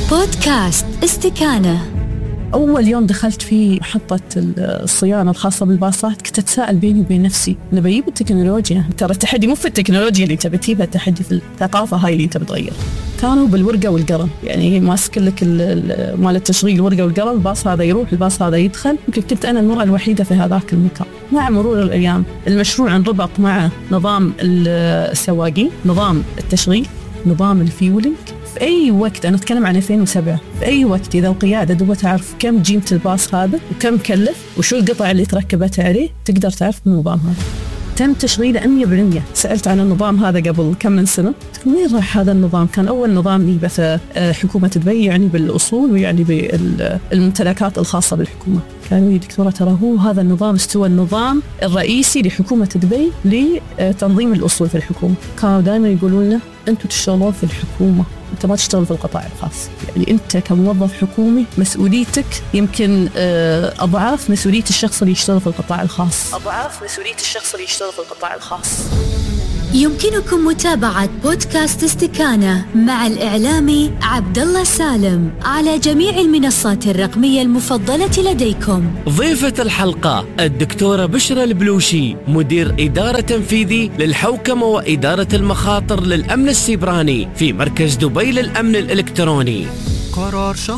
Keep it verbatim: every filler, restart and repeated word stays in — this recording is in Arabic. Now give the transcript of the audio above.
بودكاست استكانة. أول يوم دخلت في محطة الصيانة الخاصة بالباصات كنت أتساءل بيني وبين نفسي أنا بجيب التكنولوجيا، ترى التحدي مو في التكنولوجيا اللي أنت بتجيبها، التحدي في الثقافة هاي اللي أنت بتغير. كانوا بالورقة والقلم، يعني ماسك لك مال التشغيل الورقة والقلم، الباص هذا يروح الباص هذا يدخل. يمكن كنت أنا المرأة الوحيدة في هذاك المكان. مع مرور الأيام المشروع انربط مع نظام السواقين، نظام التشغيل، نظام الفيولينج. في أي وقت، أنا أتكلم عن ألفين وسبعة، في أي وقت إذا القيادة دوبها تعرف كم جيمة الباص هذا وكم كلف وشو القطع اللي تركبت عليه، تقدر تعرف النظام هذا. تم تشغيله مية بالمية. سألت عن النظام هذا قبل كم من سنة، وين راح هذا النظام؟ كان أول نظام يبث حكومة دبي، يعني بالأصول ويعني بالممتلكات الخاصة بالحكومة. قالوا لي دكتورة ترى هو هذا النظام استوى النظام الرئيسي لحكومة دبي لتنظيم الأصول في الحكومة. كانوا دائما يقولون لنا أنتوا تشتغلون في الحكومة، أنت ما تشتغل في القطاع الخاص. يعني أنت كموظف حكومي مسؤوليتك يمكن أضعاف مسؤولية الشخص اللي يشتغل في القطاع الخاص أضعاف مسؤولية الشخص اللي يشتغل في القطاع الخاص. يمكنكم متابعة بودكاست استكانة مع الإعلامي عبد الله سالم على جميع المنصات الرقمية المفضلة لديكم. ضيفة الحلقة الدكتورة بشرى البلوشي، مدير إدارة تنفيذي للحوكمة وإدارة المخاطر للأمن السيبراني في مركز دبي للأمن الإلكتروني. قرار شهر